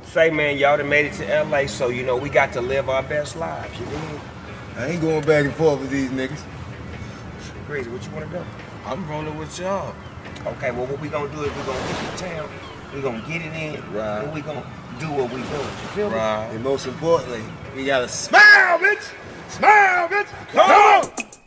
Say, man, y'all done made it to LA, so you know we got to live our best lives, you know? I ain't going back and forth with these niggas. Crazy, what you wanna do? I'm rolling with y'all. Okay, well what we gonna do is we gonna get to town, we gonna get it in, right, and we gonna do what we do. You feel me? Right. And most importantly, we gotta smile, bitch! Smile, bitch! Come on!